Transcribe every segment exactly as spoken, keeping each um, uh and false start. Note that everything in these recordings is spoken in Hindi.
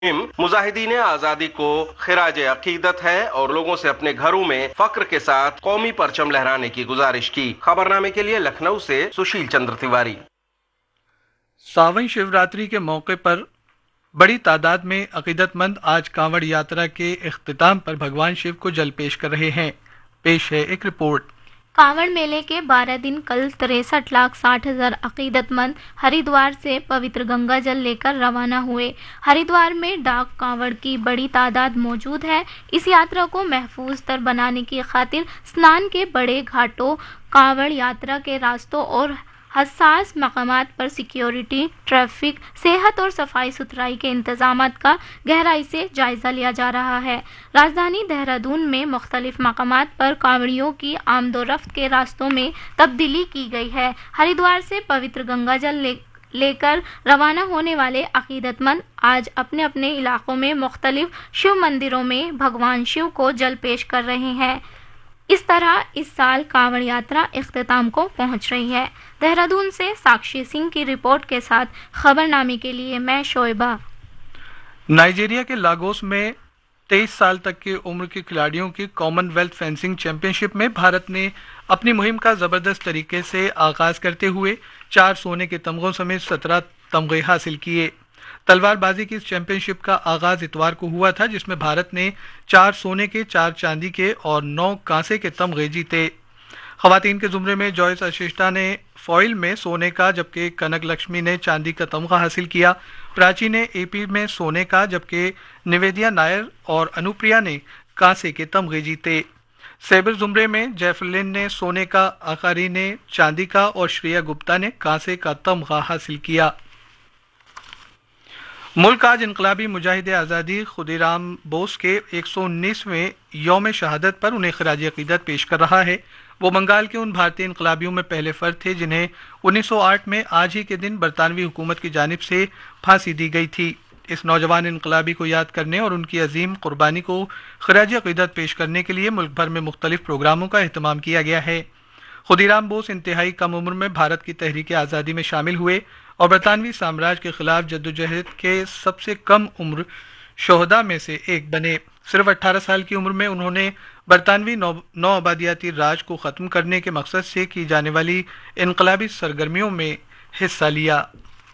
मुजाहिदीन आजादी को खिराज अकीदत है और लोगों से अपने घरों में फक्र के साथ कौमी परचम लहराने की गुजारिश की। खबरनामे के लिए लखनऊ से सुशील चंद्र तिवारी। सावन शिवरात्रि के मौके पर बड़ी तादाद में अकीदतमंद आज कांवड़ यात्रा के इख्तिताम पर भगवान शिव को जल पेश कर रहे हैं। पेश है एक रिपोर्ट। कांवड़ मेले के बारह दिन कल तिरसठ लाख साठ हजार अकीदतमंद हरिद्वार से पवित्र गंगा जल लेकर रवाना हुए। हरिद्वार में डाक कांवड़ की बड़ी तादाद मौजूद है। इस यात्रा को महफूज तर बनाने की खातिर स्नान के बड़े घाटों, कांवड़ यात्रा के रास्तों और हसास मकामात पर सिक्योरिटी, ट्रैफिक, सेहत और सफाई सुथराई के इंतजामात का गहराई से जायजा लिया जा रहा है। राजधानी देहरादून में मुख्तलिफ मकामात पर कांवड़ियों की आमदोरफ्त के रास्तों में तब्दीली की गई है। हरिद्वार से पवित्र गंगा जल ले लेकर रवाना होने वाले अकीदतमंद आज अपने अपने इलाकों में मुख्तलिफ शिव मंदिरों में भगवान शिव को जल पेश कर रहे हैं। इस तरह इस साल कांवड़ यात्रा इख्तिताम को पहुंच रही है। देहरादून से साक्षी सिंह की रिपोर्ट के साथ खबरनामे के लिए मैं शोएबा। नाइजीरिया के लागोस में तेईस साल तक की उम्र के खिलाड़ियों की कॉमनवेल्थ फेंसिंग चैंपियनशिप में भारत ने अपनी मुहिम का जबरदस्त तरीके से आगाज करते हुए चार सोने के तमगों समेत सत्रह तमगे हासिल किए। तलवारबाजी की इस चैंपियनशिप का आगाज इतवार को हुआ था, जिसमें भारत ने चार सोने के, चार चांदी के और नौ कांसे के तमगे जीते। खवातीन के जुमरे में जॉयस अशिष्टा ने फॉइल में सोने का, जबकि कनक लक्ष्मी ने चांदी का तमगा हासिल किया। प्राची ने एपी में सोने का, जबकि निवेदिया नायर और अनुप्रिया ने कांसे के तमगे जीते। सेबर जुमरे में जैफलिन ने सोने का, आकारी ने चांदी का और श्रेया गुप्ता ने कांसे का तमगा हासिल किया। मुल्क आज इनकलाबी मुजाहिद आज़ादी खुदीराम बोस के एक सौ उन्नीसवें यौम शहादत पर उन्हें खराज अकीदत पेश कर रहा है। वो बंगाल के उन भारतीय इनकलाबियों में पहले फर्द थे जिन्हें उन्नीस सौ आठ में आज ही के दिन बरतानवी हुकूमत की जानिब से फांसी दी गई थी। इस नौजवान इनकलाबी को याद करने और उनकी अजीम कुर्बानी को खराज अकीदत पेश करने के लिए मुल्क भर में मुख्तलिफ प्रोग्रामों का एहतमाम किया गया है। खुदीराम बोस इंतहाई कम उम्र में भारत की तहरीक आज़ादी में शामिल हुए और बरतानवी साम्राज्य के खिलाफ जद्दोजहद के सबसे कम उम्र शोहदा में से एक बने। सिर्फ अठारह साल की उम्र में उन्होंने बरतानवी नौ, नौ आबादियाती राज को ख़त्म करने के मकसद से की जाने वाली इनकलाबी सरगर्मियों में हिस्सा लिया।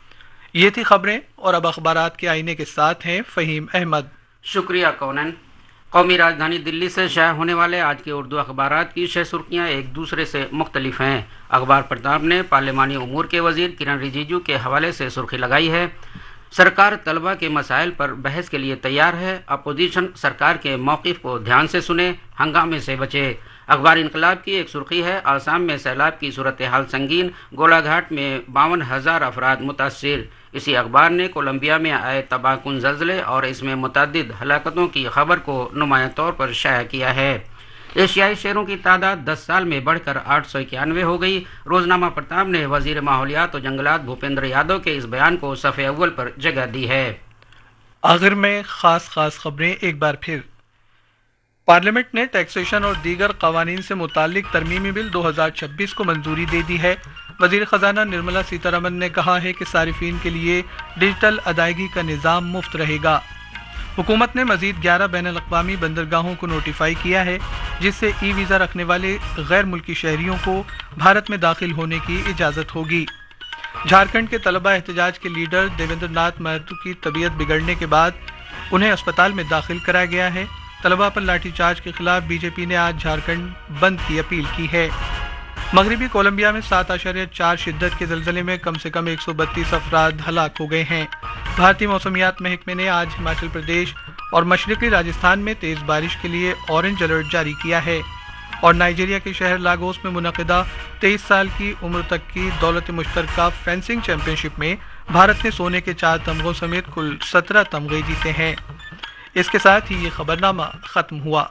ये थी खबरें और अब अखबारात के आईने के साथ हैं फ़हीम अहमद। शुक्रिया कौनन। कौमी राजधानी दिल्ली से शाया होने वाले आज के उर्दू अखबारात की छह सुर्खियाँ एक दूसरे से मुख्तलिफ हैं। अखबार प्रताप ने पार्लिमानी उमूर के वजीर किरण रिजिजू के हवाले से सुर्खी लगाई है, सरकार तलबा के मसाइल पर बहस के लिए तैयार है, अपोजिशन सरकार के मौक़िफ़ को ध्यान से सुने, हंगामे से बचे। अखबार इनकलाब की एक सुर्खी है, आसाम में सैलाब की सूरत हाल संगीन, गोलाघाट में बावन हजार अफराद मुतासिर। इसी अखबार ने कोलंबिया में आए तबाहकुन ज़ल्ज़ले और इसमें मुतअद्दिद हलाकतों की खबर को नुमाया तौर पर शाया किया है। एशियाई शेरों की तादाद दस साल में बढ़कर आठ सौ इक्यानवे हो गई। रोजनामा प्रताप ने वजीर माहौलियात और जंगलात भूपेंद्र यादव के इस बयान को सफ़े अव्वल पर जगह दी है। आखिर में खास खास खबरें एक बार फिर। पार्लियामेंट ने टैक्सेशन और दीगर कवानीन से मुताल्लिक तरमीमी बिल दो हजार छब्बीस को मंजूरी दे दी है। वजीर खजाना निर्मला सीतारमन ने कहा है कि सारिफीन के लिए डिजिटल अदायगी का निज़ाम मुफ्त रहेगा। हुकूमत ने मजीद ग्यारह बैन अल-अक़वामी बंदरगाहों को नोटिफाई किया है, जिससे ई वीज़ा रखने वाले गैर मुल्की शहरियों को भारत में दाखिल होने की इजाज़त होगी। झारखंड के तलबा एहतजाज के लीडर देवेंद्र नाथ महतो की तबीयत बिगड़ने के बाद उन्हें अस्पताल में दाखिल कराया गया है। तलबा पर लाठीचार्ज के खिलाफ बीजेपी ने आज झारखंड बंद की अपील की है। मगरबी कोलंबिया में सात आशार्य चार शिद्दत के जल्जले में कम से कम एक सौ बत्तीस अफराद हलाक हो गए हैं। भारतीय मौसमियात महकमे ने आज हिमाचल प्रदेश और मशरक़ी राजस्थान में तेज़ बारिश के लिए ऑरेंज अलर्ट जारी किया है। और नाइजीरिया के शहर लागोस में मुनक़िदा तेईस साल की उम्र तक की दौलत मुश्तरका फेंसिंग चैंपियनशिप में भारत ने सोने के चार तमगों समेत कुल सत्रह तमगे जीते हैं। इसके साथ ही ये खबरनामा ख़त्म हुआ।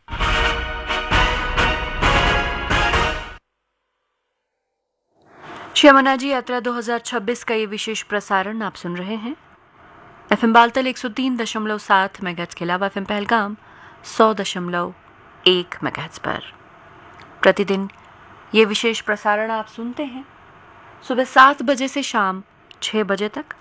श्यामनाजी यात्रा दो हज़ार छब्बीस का ये विशेष प्रसारण आप सुन रहे हैं एफएम बालतल एक सौ तीन दशमलव सात मेगाहर्ट्ज़ के अलावा एफएम पहलगाम सौ दशमलव एक मेगाहर्ट्ज़ पर। प्रतिदिन ये विशेष प्रसारण आप सुनते हैं सुबह सात बजे से शाम छः बजे तक